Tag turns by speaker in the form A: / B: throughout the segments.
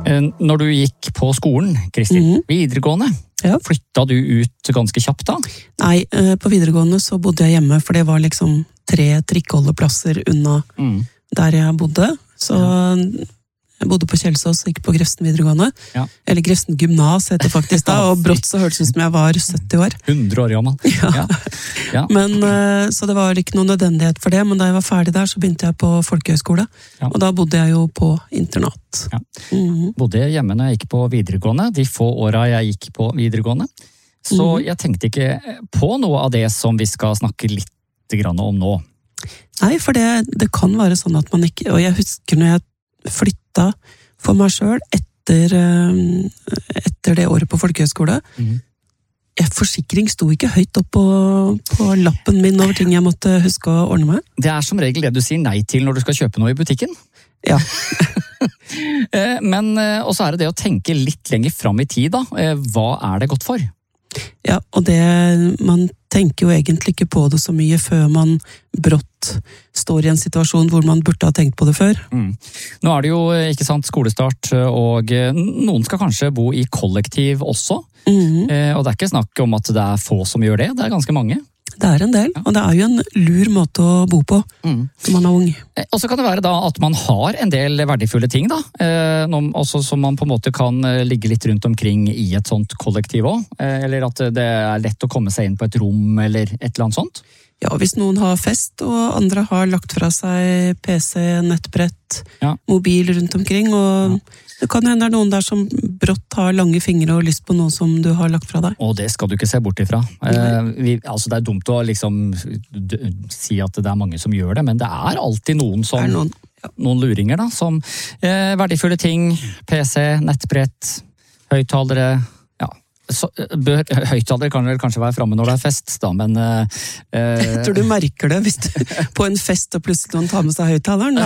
A: Når du gikk på skolen, Kristin, videregående, flyttet du ut ganske kjapt da?
B: Nei, på videregående så bodde jeg hjemme, for det var liksom 3 trikkeholdeplasser unna der jeg bodde. Så jeg bodde på Kjelsås, gikk på Grefsen videregående. Eller Grefsen gymnas heter det faktisk da, og brått så hørtes det ut som jeg var 70 år.
A: 100 år gammel.
B: Men, så det var ikke noen nødvendighet for det, men da jeg var ferdig der, så begynte jeg på folkehøyskole. Og da bodde jeg jo på internat.
A: Bodde hjemme når jeg gikk på videregående, de få åra jeg gikk på videregående. Så jeg tenkte ikke på noe av det som vi skal snakke litt grann om nå.
B: Nei, for det kan være sånn at man ikke, og jeg husker når jeg flytta for meg selv etter det året på folkehøyskole. Forsikring sto ikke høyt opp på lappen min over ting jeg måtte huske å ordne meg.
A: Det som regel det du sier nei til når du skal kjøpe noe i butikken.
B: Ja.
A: Men også det å tenke litt lenger fram i tid da. Hva det godt for?
B: Ja, og man tenker jo egentlig ikke på det så mye før man brått står i en situasjon hvor man burde ha tenkt på det før.
A: Nå det jo, ikke sant, skolestart, og noen skal kanskje bo i kollektiv også. Og det ikke snakk om at det få som gjør det, det ganske mange.
B: Det en del, og det jo en lur måte å bo på når man ung.
A: Og så kan det være da at man har en del verdifulle ting da, også som man på en måte kan ligge litt rundt omkring i et sånt kollektiv også, eller at det lett å komme seg inn på et rom eller et eller annet sånt.
B: Ja, hvis noen har fest, og andre har lagt fra seg PC, nettbrett, mobil rundt omkring, og det kan hende noen der som brått har lange fingre og lyst på noe som du har lagt fra deg.
A: Og det skal du ikke se bort ifra. Altså det dumt å liksom si at det mange som gjør det, men det alltid noen som noen luringer da, som verdifulle ting, PC, nettbrett, høyttalere. Høyttalere kan vel kanskje være fremme når det fest da, men
B: jeg tror du merker det hvis du på en fest og plutselig noen tar med seg høyttaleren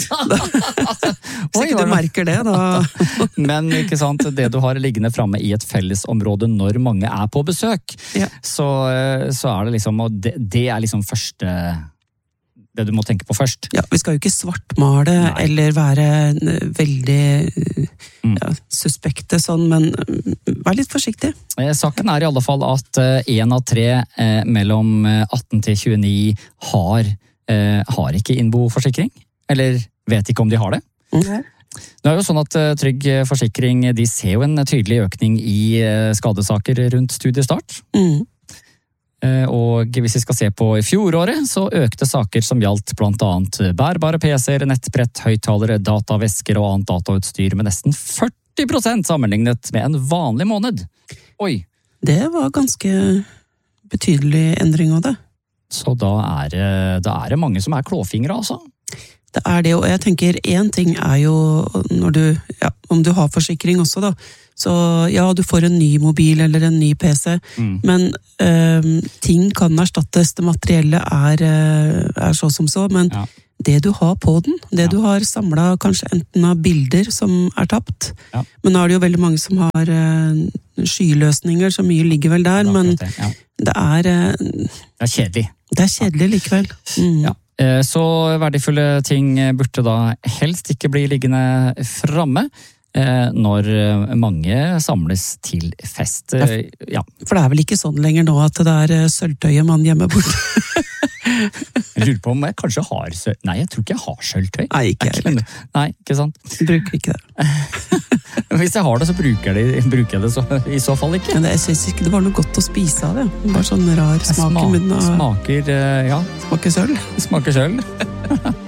B: hvis ikke du merker det da.
A: Men ikke sant, det du har liggende fremme i et fellesområde når mange på besøk, så det liksom, og det liksom første det du må tenke på først.
B: Ja, vi skal jo ikke svartmale eller være veldig suspekte sånn, men vær litt forsiktig.
A: Saken i alle fall at 1 av 3 mellom 18 til 29 har ikke innboforsikring, eller vet ikke om de har det. Det jo sånn at Trygg Forsikring, de ser jo en tydelig økning i skadesaker rundt studiestart. Og hvis vi skal se på i fjoråret, så økte saker som gjaldt blant annet bærbare PC-er, nettbrett, høyttalere, datavesker og annet datautstyr med nesten 40% sammenlignet med en vanlig måned. Oi! Det
B: var ganske betydelig endring av det.
A: Så da det mange som klåfingre, altså?
B: Det det, og jeg tenker en ting jo når du, om du har forsikring også da, så ja, du får en ny mobil eller en ny PC, men ting kan erstattes, det materielle så som så, men det du har på den, det du har samlet kanskje enten av bilder som tapt, men nå det jo veldig mange som har skyløsninger, så mye ligger vel der, men det
A: kjedelig.
B: Det kjedelig likevel.
A: Så verdifulle ting burde da helst ikke bli liggende framme når mange samles til fest.
B: For det vel ikke sånn lenger nå at det sølvtøyet man gjemmer bort.
A: Jeg lurer på om jeg kanskje har sølvtøy. Nei, jeg tror ikke jeg har sølvtøy.
B: Nei, ikke heller.
A: Nei, ikke sant?
B: Jeg bruker ikke det.
A: Hvis jeg har det, så bruker jeg det så, i så fall ikke.
B: Men jeg synes ikke det var noe godt å spise av det. Bare sånn rar smak i munnen.
A: Smaker,
B: Smaker sølv.
A: Smaker sølv.